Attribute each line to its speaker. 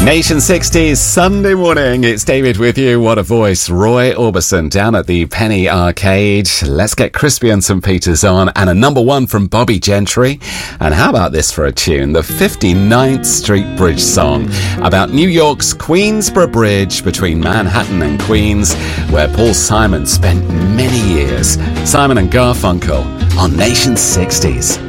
Speaker 1: Nation 60s Sunday morning. It's David with you. What a voice. Roy Orbison down at the Penny Arcade. Let's get Crispy and St. Peter's on, and a number one from Bobby Gentry. And how about this for a tune? The 59th Street Bridge song about New York's Queensboro Bridge between Manhattan and Queens, where Paul Simon spent many years. Simon and Garfunkel on Nation 60s.